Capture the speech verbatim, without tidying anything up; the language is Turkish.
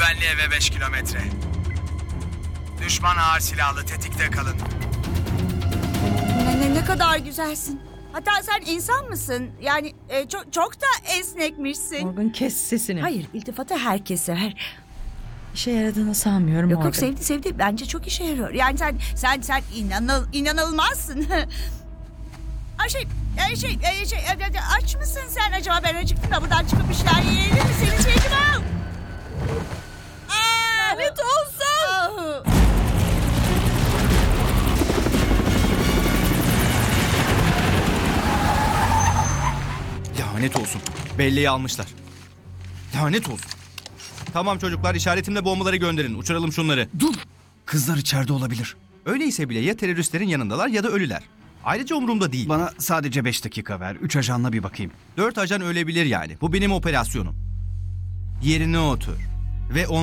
Güvenli eve beş kilometre. Düşman ağır silahlı, tetikte kalın. Ne, ne, ne kadar güzelsin. Hatta sen insan mısın? Yani e, çok, çok da esnekmişsin. Morgan, kes sesini. Hayır, iltifatı herkes sever. İşe yaradığını sanmıyorum Yok Morgan. yok, sevdi sevdi. Bence çok işe yarıyor. Yani sen sen sen inanıl inanılmazsın. Ay şey, e, şey, e, şey, e, e, aç mısın sen acaba? Ben acıktım da buradan çıkıp bir şeyler yiyelim mi? Senin şeyini al. Lanet olsun. Lanet olsun. Belleği almışlar. Lanet olsun. Tamam çocuklar, işaretimle bombaları gönderin. Uçuralım şunları. Dur! Kızlar içeride olabilir. Öyleyse bile ya teröristlerin yanındalar ya da ölüler. Ayrıca umurumda değil. Bana sadece beş dakika ver. Üç ajanla bir bakayım. Dört ajan ölebilir yani. Bu benim operasyonum. Yerine otur. Ve on...